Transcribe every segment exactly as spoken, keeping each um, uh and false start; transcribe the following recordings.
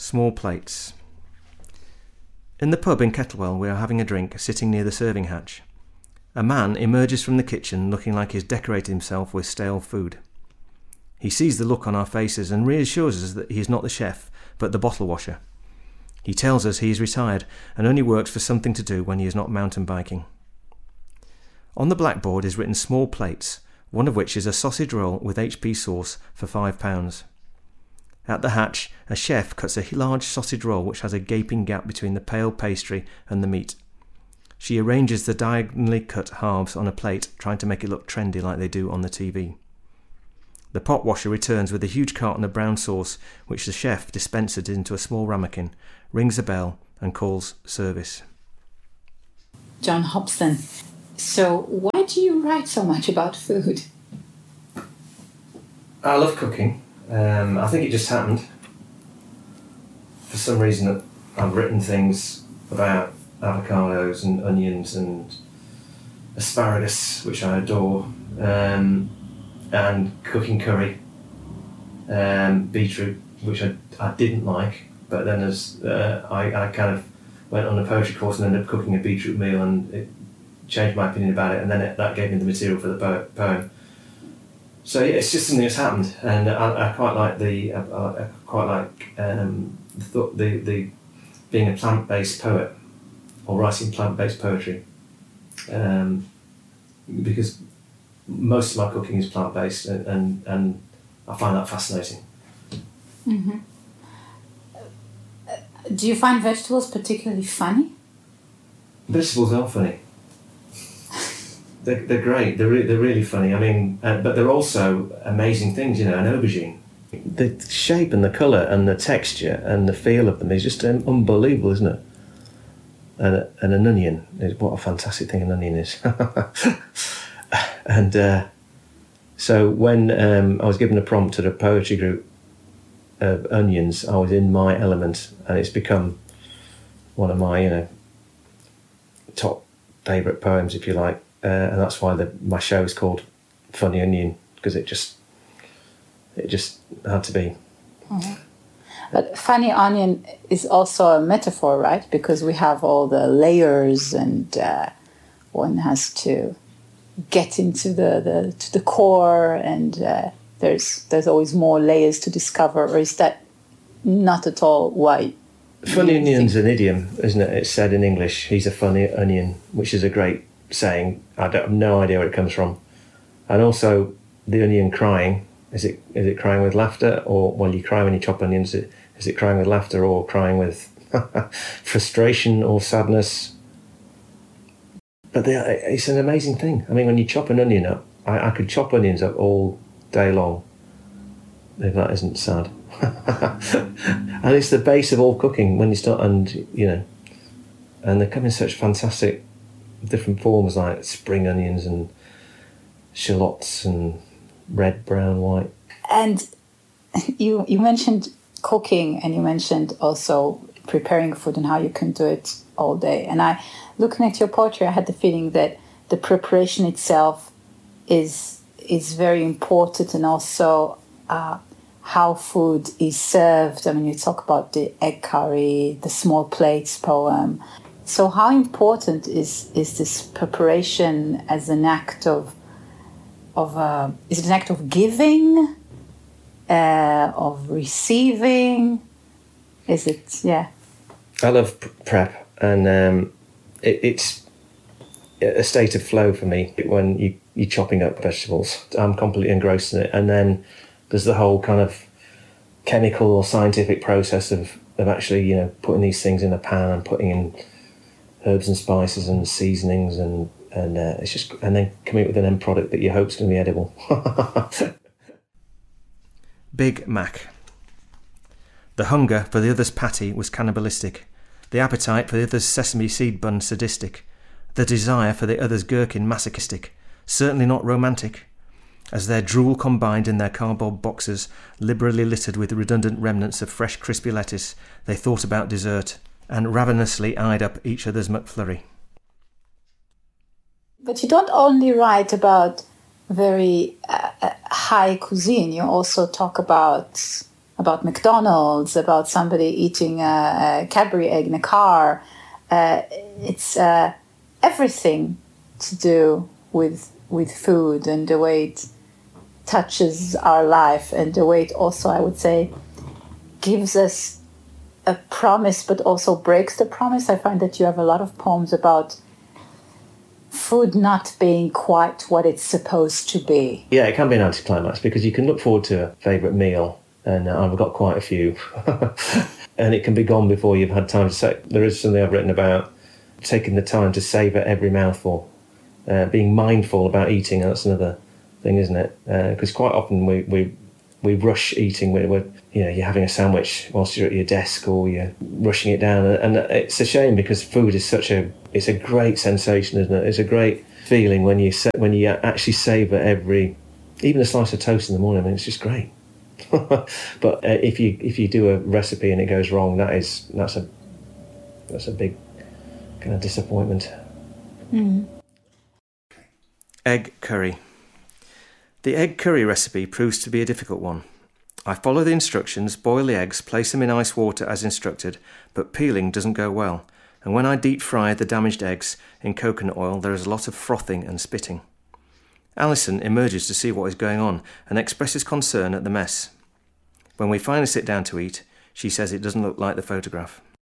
Small plates. In the pub in Kettlewell we are having a drink, sitting near the serving hatch. A man emerges from the kitchen looking like he's decorated himself with stale food. He sees the look on our faces and reassures us that he is not the chef, but the bottle washer. He tells us he is retired and only works for something to do when he is not mountain biking. On the blackboard is written small plates, one of which is a sausage roll with H P sauce for five pounds. At the hatch, a chef cuts a large sausage roll which has a gaping gap between the pale pastry and the meat. She arranges the diagonally cut halves on a plate, trying to make it look trendy like they do on the T V. The pot washer returns with a huge carton of brown sauce, which the chef dispenses into a small ramekin, rings a bell and calls service. John Hobson, so why do you write so much about food? I love cooking. Um, I think it just happened. For some reason I've written things about avocados and onions and asparagus, which I adore, um, and cooking curry, um, beetroot, which I, I didn't like, but then as uh, I, I kind of went on a poetry course and ended up cooking a beetroot meal, and it changed my opinion about it, and then it, that gave me the material for the po- poem. So yeah, it's just something that's happened, and I, I quite like the I, I quite like um, the, thought, the the being a plant-based poet or writing plant-based poetry, um, because most of my cooking is plant-based, and and, and I find that fascinating. Mm-hmm. Do you find vegetables particularly funny? Vegetables are funny. They're, they're great. They're re- they're really funny. I mean, uh, but they're also amazing things. You know, an aubergine. The shape and the colour and the texture and the feel of them is just um, unbelievable, isn't it? And, and an onion is what a fantastic thing an onion is. and uh, so when um, I was given a prompt at a poetry group of onions, I was in my element, and it's become one of my, you know, top favourite poems, if you like. Uh, and that's why the, my show is called Funny Onion, because it just it just had to be. Mm-hmm. But funny onion is also a metaphor, right? Because we have all the layers, and uh, one has to get into the, the to the core, and uh, there's there's always more layers to discover. Or is that not at all why? Funny onion's an idiom, isn't it? It's said in English. He's a funny onion, which is a great saying. I don't have no idea where it comes from. And also the onion crying, is it is it crying with laughter, or well, you cry when you chop onions, is it, is it crying with laughter or crying with frustration or sadness? But they, it's an amazing thing. I mean, when you chop an onion up, I, I could chop onions up all day long if that isn't sad. And it's the base of all cooking when you start, and you know, and they come in such fantastic different forms, like spring onions and shallots and red, brown, white. And you you mentioned cooking, and you mentioned also preparing food and how you can do it all day. And I, looking at your poetry, I had the feeling that the preparation itself is is very important, and also uh, how food is served. I mean, you talk about the egg curry, the small plates poem. So how important is, is this preparation as an act of, of uh, is it an act of giving, uh, of receiving? Is it, yeah. I love prep, and um, it, it's a state of flow for me when you, you're chopping up vegetables. I'm completely engrossed in it. And then there's the whole kind of chemical or scientific process of, of actually, you know, putting these things in a pan and putting in herbs and spices and seasonings, and and uh, it's just, and then coming up with an end product that you hope's going to be edible. Big Mac. The hunger for the other's patty was cannibalistic. The appetite for the other's sesame seed bun sadistic. The desire for the other's gherkin masochistic. Certainly not romantic. As their drool combined in their cardboard boxes, liberally littered with redundant remnants of fresh crispy lettuce, they thought about dessert, and ravenously eyed up each other's McFlurry. But you don't only write about very uh, high cuisine, you also talk about about McDonald's, about somebody eating a, a Cadbury egg in a car. Uh, it's uh, everything to do with with food and the way it touches our life and the way it also, I would say, gives us a promise but also breaks the promise. I find that you have a lot of poems about food not being quite what it's supposed to be. Yeah, it can be an anticlimax because you can look forward to a favourite meal, and uh, I've got quite a few, and it can be gone before you've had time to say. There is something I've written about taking the time to savour every mouthful, uh, being mindful about eating. That's another thing, isn't it? Because uh, quite often we, we we rush eating. We're, we're you know you're having a sandwich whilst you're at your desk, or you're rushing it down, and it's a shame because food is such a it's a great sensation, isn't it? It's a great feeling when you when you actually savour every, even a slice of toast in the morning. I mean, it's just great. But uh, if you if you do a recipe and it goes wrong, that is that's a that's a big kind of disappointment. Mm. Egg curry. The egg curry recipe proves to be a difficult one. I follow the instructions, boil the eggs, place them in ice water as instructed, but peeling doesn't go well, and when I deep fry the damaged eggs in coconut oil, there is a lot of frothing and spitting. Alison emerges to see what is going on and expresses concern at the mess. When we finally sit down to eat, she says it doesn't look like the photograph.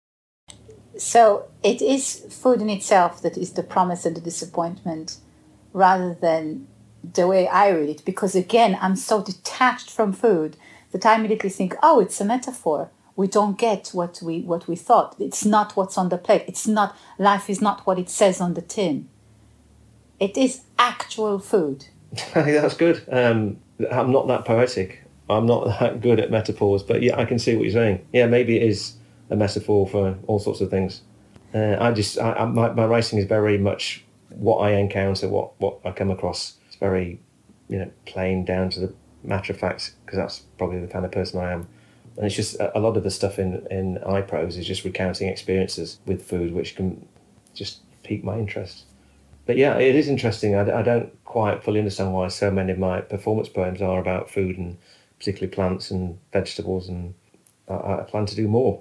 So it is food in itself that is the promise and the disappointment, rather than the way I read it, because again, I'm so detached from food that I immediately think, oh, it's a metaphor. We don't get what we what we thought. It's not what's on the plate. It's not, life is not what it says on the tin. It is actual food. That's good. Um, I'm not that poetic. I'm not that good at metaphors, but yeah, I can see what you're saying. Yeah, maybe it is a metaphor for all sorts of things. Uh, I just, I, I, my, my writing is very much what I encounter, what, what I come across. It's very, you know, plain, down to the matter of fact, because that's probably the kind of person I am. And it's just a, a lot of the stuff in, in iProse is just recounting experiences with food, which can just pique my interest. But yeah, it is interesting. I, I don't quite fully understand why so many of my performance poems are about food, and particularly plants and vegetables, and I, I plan to do more.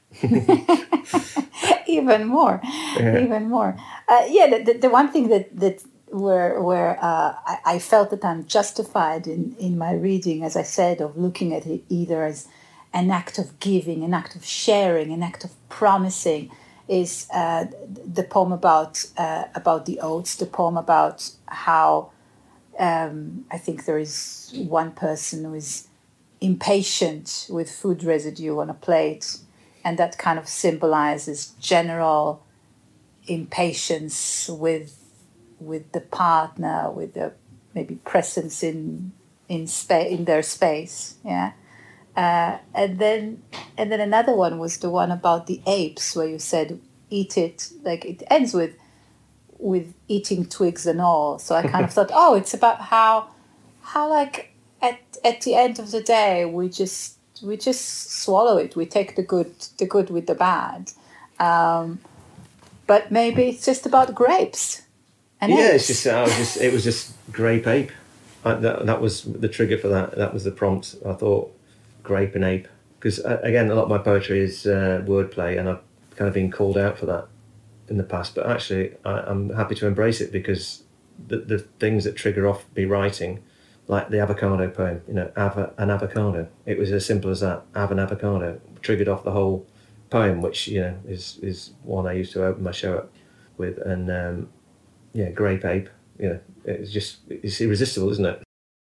even more, yeah. even more. Uh, yeah, the, the, the one thing that, that where where uh, I, I felt that I'm justified in, in my reading, as I said, of looking at it either as an act of giving, an act of sharing, an act of promising, is uh, the poem about uh, about the oats, the poem about how um, I think there is one person who is impatient with food residue on a plate, and that kind of symbolizes general impatience with with the partner, with the maybe presence in in space in their space, yeah. Uh, and then and then another one was the one about the apes, where you said eat it, like it ends with with eating twigs and all. So I kind of thought, oh, it's about how how like at at the end of the day we just we just swallow it. We take the good the good with the bad. Um, but maybe it's just about grapes. And yeah, apes. it's just I was just it was just grape ape. I, that that was the trigger for that. That was the prompt. I thought. Grape and ape, because uh, again, a lot of my poetry is uh, wordplay, and I've kind of been called out for that in the past. But actually, I, I'm happy to embrace it, because the the things that trigger off me writing, like the avocado poem, you know, have an avocado. It was as simple as that. Have an avocado triggered off the whole poem, which you know is is one I used to open my show up with, and um, yeah, grape ape. You know, it's just it's irresistible, isn't it?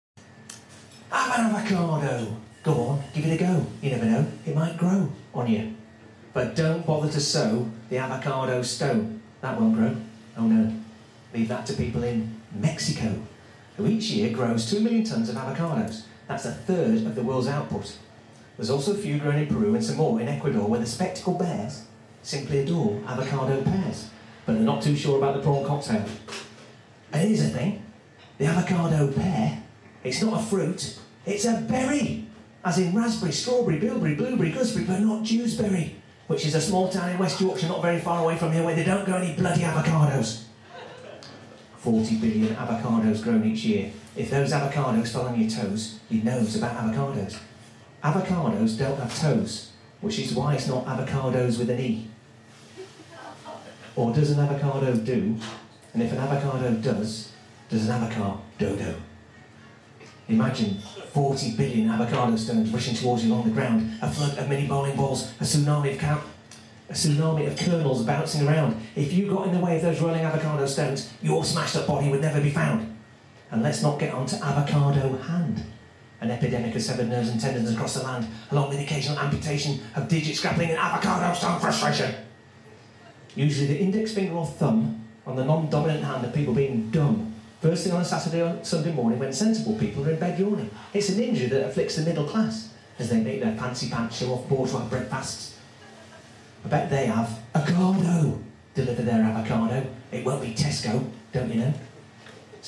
Have an avocado. Go on, give it a go. You never know, it might grow on you. But don't bother to sow the avocado stone. That won't grow. Oh no. Leave that to people in Mexico, who each year grows two million tonnes of avocados. That's a third of the world's output. There's also a few grown in Peru and some more in Ecuador, where the spectacled bears simply adore avocado pears. But they're not too sure about the prawn cocktail. And here's the thing. The avocado pear, it's not a fruit, it's a berry. As in raspberry, strawberry, bilberry, blueberry, gooseberry, but not Dewsbury, which is a small town in West Yorkshire not very far away from here where they don't grow any bloody avocados. forty billion avocados grown each year. If those avocados fell on your toes, you'd know it's about avocados. Avocados don't have toes, which is why it's not avocados with an E. Or does an avocado do? And if an avocado does, does an avocado do? Imagine forty billion avocado stones rushing towards you along the ground, a flood of mini bowling balls, a tsunami of cow, a tsunami of kernels bouncing around. If you got in the way of those rolling avocado stones, your smashed up body would never be found. And let's not get on to avocado hand. An epidemic of severed nerves and tendons across the land, along with occasional amputation of digit scrapping and avocado stone frustration. Usually the index finger or thumb on the non-dominant hand of people being dumb. First thing on a Saturday or Sunday morning when sensible people are in bed yawning. It's an injury that afflicts the middle class as they make their fancy pants show off bourgeois breakfasts. I bet they have Ocado deliver their avocado. It won't be Tesco, don't you know?